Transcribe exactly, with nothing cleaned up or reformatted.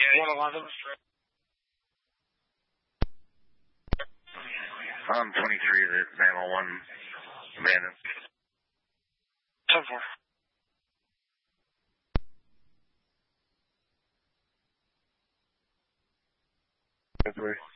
one eleven. I'm twenty-three, the nine one one abandoned. ten four. That's right.